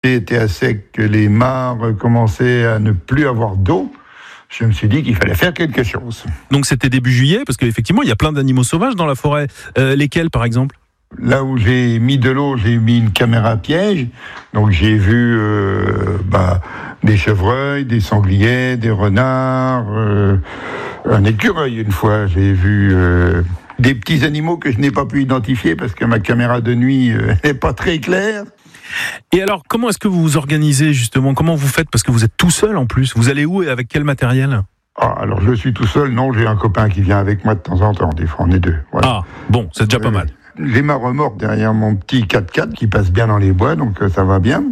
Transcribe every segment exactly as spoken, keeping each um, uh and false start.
était à sec, que les mares commençaient à ne plus avoir d'eau, je me suis dit qu'il fallait faire quelque chose. Donc c'était début juillet, parce qu'effectivement, il y a plein d'animaux sauvages dans la forêt. Euh, lesquels, par exemple ? Là où j'ai mis de l'eau, j'ai mis une caméra piège. Donc j'ai vu euh, bah, des chevreuils, des sangliers, des renards, euh, un écureuil une fois. J'ai vu euh, des petits animaux que je n'ai pas pu identifier parce que ma caméra de nuit euh, n'est pas très claire. Et alors, comment est-ce que vous vous organisez justement ? Comment vous faites ? Parce que vous êtes tout seul en plus. Vous allez où et avec quel matériel ? Ah, alors je suis tout seul. Non, j'ai un copain qui vient avec moi de temps en temps. Des fois, on est deux. Voilà. Ah, bon, c'est déjà pas mal. J'ai ma remorque derrière mon petit quatre-quatre qui passe bien dans les bois, donc ça va bien.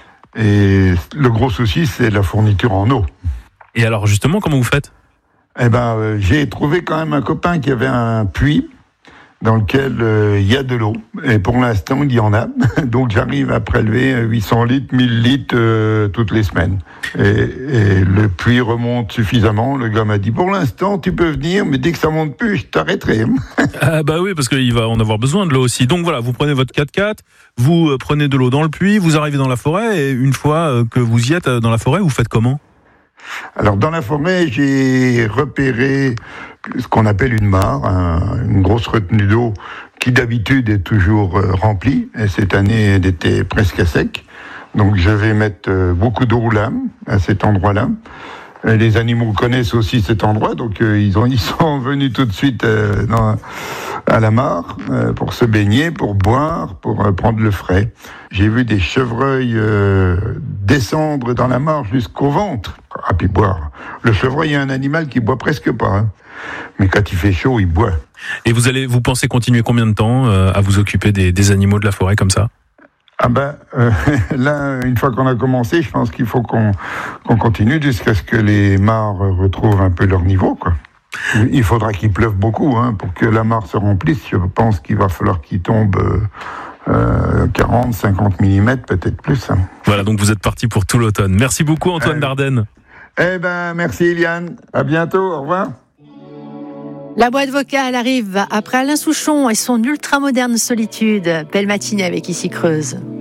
Et le gros souci, c'est la fourniture en eau. Et alors, justement, comment vous faites ? Eh ben, euh, j'ai trouvé quand même un copain qui avait un puits dans lequel euh, il y a de l'eau. Et pour l'instant, il y en a. Donc, j'arrive à prélever huit cents litres, mille litres euh, toutes les semaines. Et, et le puits remonte suffisamment. Le gars m'a dit, pour l'instant, tu peux venir, mais dès que ça monte plus, je t'arrêterai. Ah bah oui, parce qu'il va en avoir besoin de l'eau aussi. Donc voilà, vous prenez votre quatre-quatre, vous euh, prenez de l'eau dans le puits, vous arrivez dans la forêt, et une fois euh, que vous y êtes euh, dans la forêt, vous faites comment ? Alors, dans la forêt, j'ai repéré ce qu'on appelle une mare, un, une grosse retenue d'eau qui d'habitude est toujours euh, remplie. Et cette année, elle était presque à sec. Donc, je vais mettre euh, beaucoup d'eau là, à cet endroit-là. Et les animaux connaissent aussi cet endroit, donc euh, ils, ont, ils sont venus tout de suite euh, dans, à la mare euh, pour se baigner, pour boire, pour euh, prendre le frais. J'ai vu des chevreuils euh, descendre dans la mare jusqu'au ventre. Ah, puis boire. Le chevreuil est un animal qui boit presque pas, hein. Mais quand il fait chaud, il boit. Et vous allez, vous pensez continuer combien de temps euh, à vous occuper des, des animaux de la forêt comme ça ? Ah ben, euh, là, une fois qu'on a commencé, je pense qu'il faut qu'on, qu'on continue jusqu'à ce que les mares retrouvent un peu leur niveau, quoi. Il faudra qu'il pleuve beaucoup, hein, pour que la mare se remplisse. Je pense qu'il va falloir qu'il tombe euh, quarante, cinquante millimètres, peut-être plus. Hein. Voilà, donc vous êtes parti pour tout l'automne. Merci beaucoup, Antoine euh, Dardenne. Eh ben, merci, Eliane. À bientôt. Au revoir. La boîte vocale arrive après Alain Souchon et son ultra-moderne Solitude. Belle matinée avec Ici Creuse.